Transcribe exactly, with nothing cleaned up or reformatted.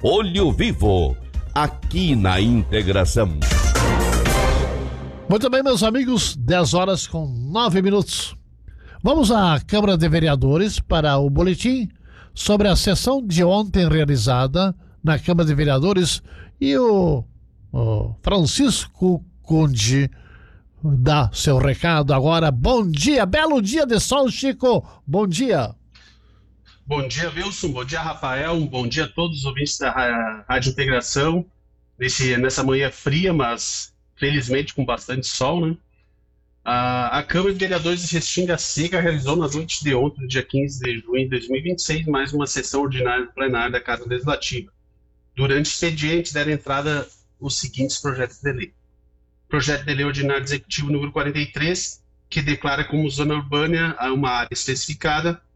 Olho Vivo, aqui na Integração. Muito bem, meus amigos, dez horas com nove minutos. Vamos à Câmara de Vereadores para o boletim sobre a sessão de ontem realizada na Câmara de Vereadores e o, o Francisco Conde dá seu recado agora. Bom dia, belo dia de sol, Chico. Bom dia. Bom dia, Wilson. Bom dia, Rafael. Um bom dia a todos os ouvintes da Rádio Integração. Nesse, nessa manhã fria, mas felizmente com bastante sol, né? A, a Câmara de Vereadores de Restinga Seca realizou na noite de ontem, dia quinze de junho de dois mil e vinte e seis, mais uma sessão ordinária plenária da Casa Legislativa. Durante o expediente deram entrada os seguintes projetos de lei. Projeto de Lei Ordinário Executivo número quarenta e três, que declara como zona urbana uma área especificada